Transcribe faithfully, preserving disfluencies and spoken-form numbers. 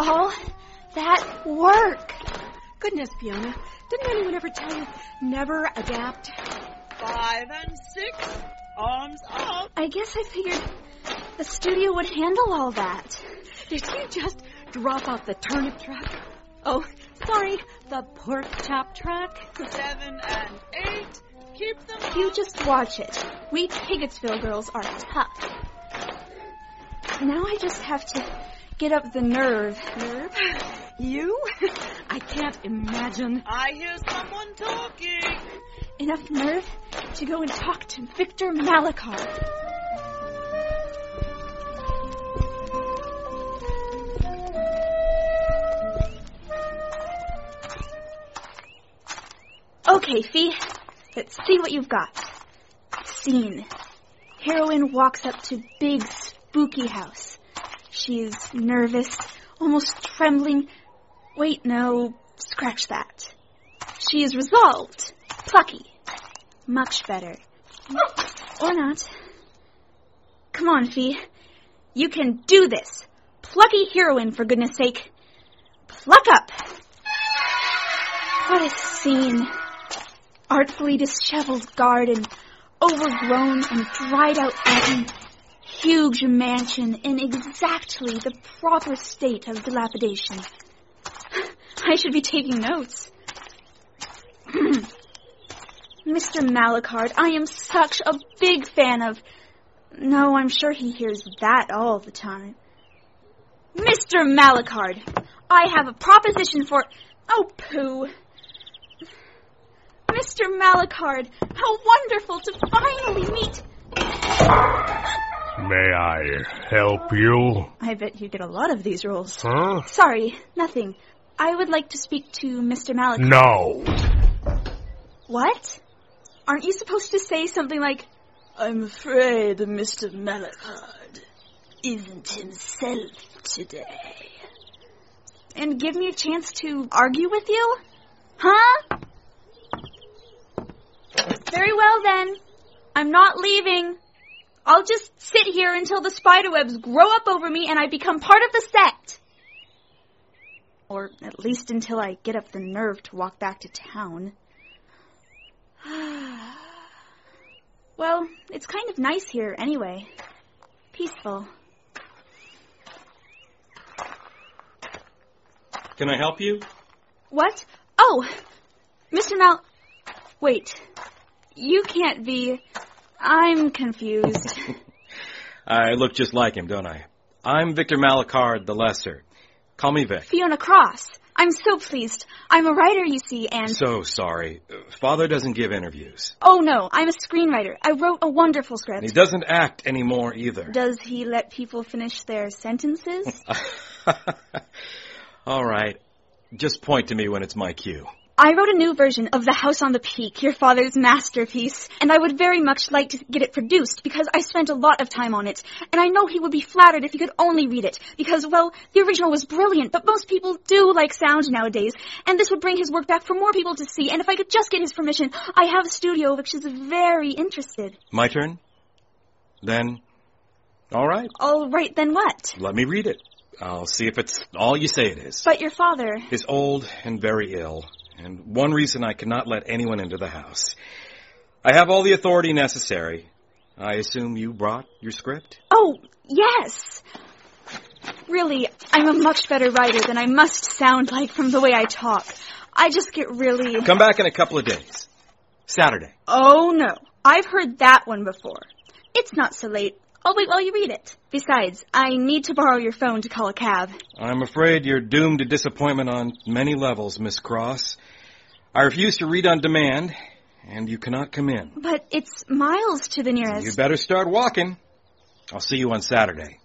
all that work? Goodness, Fiona. Didn't anyone ever tell you never adapt? Five and six. Arms up. I guess I figured the studio would handle all that. Did you just drop out the turnip truck? Oh, sorry, the pork chop truck. Seven and eight. Keep them up. You just watch it. We Higgintsville girls are tough. Now I just have to get up the nerve. Nerve? You? I can't imagine. I hear someone talking. Enough nerve to go and talk to Victor Malachard. Okay, Fee. Let's see what you've got. Scene. Heroine walks up to big, spooky house. She's nervous, almost trembling. Wait, no, scratch that. She is resolved, plucky. Much better. Or not. Come on, Fee. You can do this. Plucky heroine, for goodness sake. Pluck up. What a scene. Artfully disheveled garden, overgrown and dried out garden, huge mansion in exactly the proper state of dilapidation. I should be taking notes. Mister Malachard, I am such a big fan of... No, I'm sure he hears that all the time. Mister Malachard, I have a proposition for... Oh, pooh. Mister Malachard, how wonderful to finally meet... May I help you? I bet you get a lot of these roles. Huh? Sorry, nothing. I would like to speak to Mister Malachard. No. What? Aren't you supposed to say something like, I'm afraid Mister Malachard isn't himself today. And give me a chance to argue with you? Huh? Very well, then. I'm not leaving. I'll just sit here until the spiderwebs grow up over me and I become part of the set. Or at least until I get up the nerve to walk back to town. Well, it's kind of nice here anyway. Peaceful. Can I help you? What? Oh, Mister Mal... Wait. You can't be... I'm confused. I look just like him, don't I? I'm Victor Malachard the Lesser. Call me Vic. Fiona Cross. I'm so pleased. I'm a writer, you see, and... So sorry. Father doesn't give interviews. Oh, no. I'm a screenwriter. I wrote a wonderful script. He doesn't act anymore either. Does he let people finish their sentences? All right. Just point to me when it's my cue. I wrote a new version of The House on the Peak, your father's masterpiece, and I would very much like to get it produced because I spent a lot of time on it, and I know he would be flattered if he could only read it because, well, the original was brilliant, but most people do like sound nowadays, and this would bring his work back for more people to see, and if I could just get his permission, I have a studio which is very interested. My turn? Then, all right. All right, then what? Let me read it. I'll see if it's all you say it is. But your father... is old and very ill. And one reason I cannot let anyone into the house. I have all the authority necessary. I assume you brought your script? Oh, yes. Really, I'm a much better writer than I must sound like from the way I talk. I just get really... Come back in a couple of days. Saturday. Oh, no. I've heard that one before. It's not so late. I'll wait while you read it. Besides, I need to borrow your phone to call a cab. I'm afraid you're doomed to disappointment on many levels, Miss Cross. I refuse to read on demand, and you cannot come in. But it's miles to the nearest. You better start walking. I'll see you on Saturday.